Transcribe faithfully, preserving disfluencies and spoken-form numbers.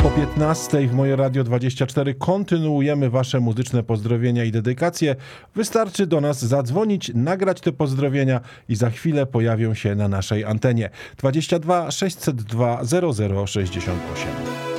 Po piętnastej w Moje Radio dwadzieścia cztery kontynuujemy Wasze muzyczne pozdrowienia i dedykacje. Wystarczy do nas zadzwonić, nagrać te pozdrowienia i za chwilę pojawią się na naszej antenie. dwadzieścia dwa sześćset dwa zero zero sześćdziesiąt osiem.